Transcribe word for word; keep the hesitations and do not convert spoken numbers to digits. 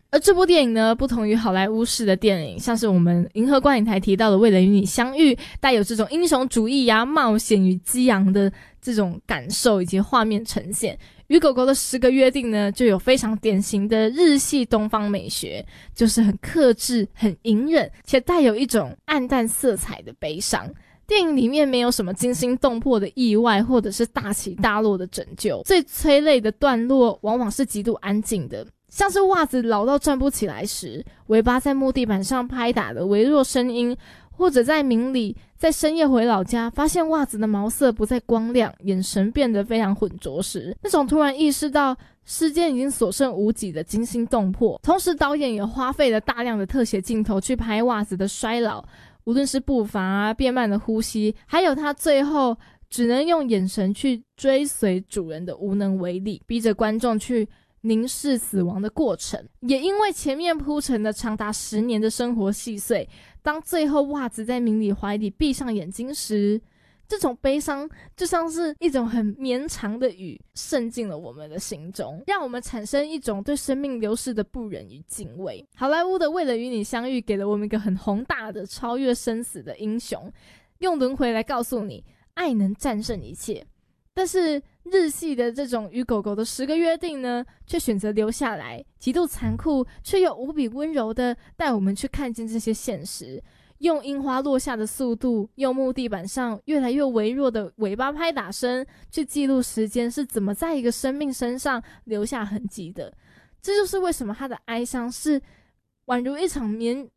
而这部电影呢，不同于好莱坞式的电影，像是我们银河观影台提到的为了与你相遇，带有这种英雄主义呀、冒险与激昂的这种感受以及画面呈现。与狗狗的十个约定呢，就有非常典型的日系东方美学，就是很克制、很隐忍，且带有一种暗淡色彩的悲伤。电影里面没有什么惊心动魄的意外，或者是大起大落的拯救，最催泪的段落往往是极度安静的，像是袜子老到站不起来时，尾巴在木地板上拍打的微弱声音，或者在明里在深夜回老家发现袜子的毛色不再光亮，眼神变得非常浑浊时，那种突然意识到世间已经所剩无几的惊心动魄。同时导演也花费了大量的特写镜头去拍袜子的衰老，无论是步伐啊、变慢的呼吸，还有他最后只能用眼神去追随主人的无能为力，逼着观众去凝视死亡的过程。也因为前面铺陈的长达十年的生活细碎，当最后袜子在明里怀里闭上眼睛时，这种悲伤就像是一种很绵长的雨渗进了我们的心中，让我们产生一种对生命流逝的不忍与敬畏。好莱坞的为了与你相遇给了我们一个很宏大的超越生死的英雄，用轮回来告诉你爱能战胜一切。但是日系的这种与狗狗的十个约定呢，却选择留下来，极度残酷却又无比温柔的带我们去看见这些现实，用樱花落下的速度，用木地板上越来越微弱的尾巴拍打声去记录时间是怎么在一个生命身上留下痕迹的。这就是为什么他的哀伤是宛如一场绵